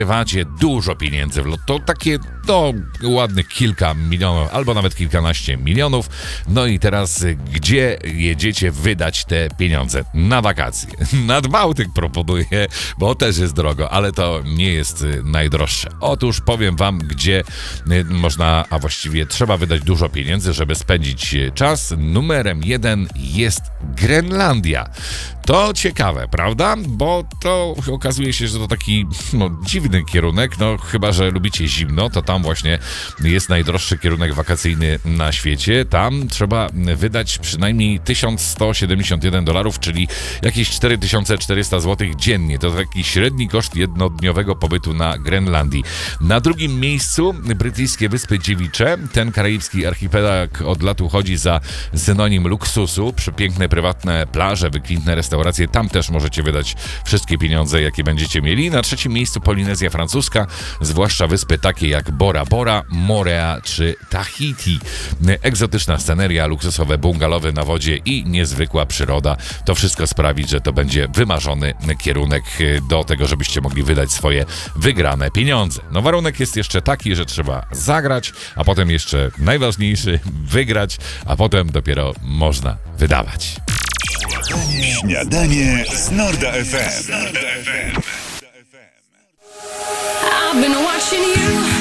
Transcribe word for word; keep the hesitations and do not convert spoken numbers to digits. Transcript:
Wygrywacie dużo pieniędzy w lotto, takie no ładnych kilka milionów, albo nawet kilkanaście milionów. No i teraz gdzie jedziecie wydać te pieniądze? Na wakacje. Nad Bałtyk proponuję, bo też jest drogo, ale to nie jest najdroższe. Otóż powiem wam, gdzie można, a właściwie trzeba wydać dużo pieniędzy, żeby spędzić czas. Numerem jeden jest Grenlandia. To ciekawe, prawda? Bo to okazuje się, że to taki no, dziwny kierunek, no chyba że lubicie zimno, to tam właśnie jest najdroższy kierunek wakacyjny na świecie. Tam trzeba wydać przynajmniej tysiąc sto siedemdziesiąt jeden dolarów, czyli jakieś cztery tysiące czterysta złotych dziennie. To taki średni koszt jednodniowego pobytu na Grenlandii. Na drugim miejscu brytyjskie Wyspy Dziewicze. Ten karaibski archipelag od lat uchodzi za synonim luksusu. Przepiękne prywatne plaże, wykwintne restauracje. Tam też możecie wydać wszystkie pieniądze, jakie będziecie mieli. Na trzecim miejscu Polinezja Francuska, zwłaszcza wyspy takie jak Bora Bora, Morea czy Tahiti. Egzotyczna sceneria, luksusowe bungalowy na wodzie i niezwykła przyroda. To wszystko sprawi, że to będzie wymarzony kierunek do tego, żebyście mogli wydać swoje wygrane pieniądze. No warunek jest jeszcze taki, że trzeba zagrać, a potem jeszcze najważniejszy wygrać, a potem dopiero można wydawać. Śniadanie z Norda F M. I've been watching you.